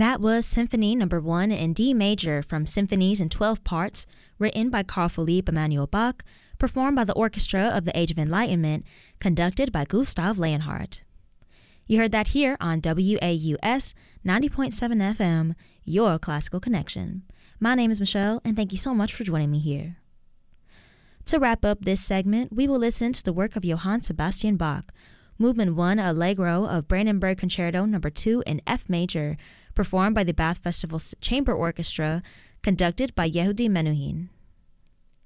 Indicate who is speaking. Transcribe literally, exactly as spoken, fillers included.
Speaker 1: That was Symphony Number one in D major from Symphonies in twelve Parts, written by Carl Philipp Emanuel Bach, performed by the Orchestra of the Age of Enlightenment, conducted by Gustav Leonhardt. You heard that here on W A U S ninety point seven F M, your classical connection. My name is Michelle, and thank you so much for joining me here. To wrap up this segment, we will listen to the work of Johann Sebastian Bach, Movement one Allegro of Brandenburg Concerto Number two in F major, performed by the Bath Festival Chamber Orchestra, conducted by Yehudi Menuhin.